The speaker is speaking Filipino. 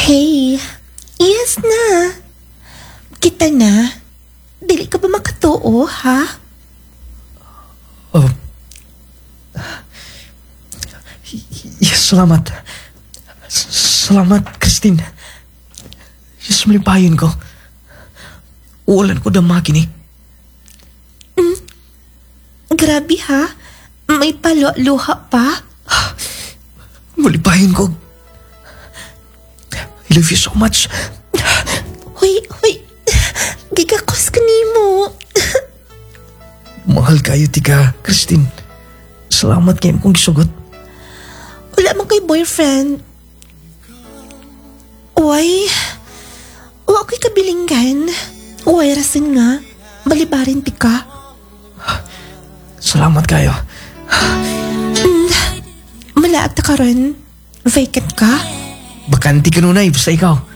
Hey, yes na. Kita na. Dili ka ba makatuo, ha? Oh. Yes, salamat. Salamat, Christine. Yes, malipayon ko. Uwalan ko dama kini. Grabe ha. May palo-luha pa. Malipayon ko. I love you so much. Hoy. Gigakos ka nimo. Mahal kayo, tika, Christine. Salamat kayo kong gisugot. Wala man kay boyfriend. Uy, wa ko'y kabilinggan. Uy, rasin nga. Balibarin ti ka. Salamat kayo. Malaag ta karon. Vacant ka? Bakanti ka nunay, basta ikaw.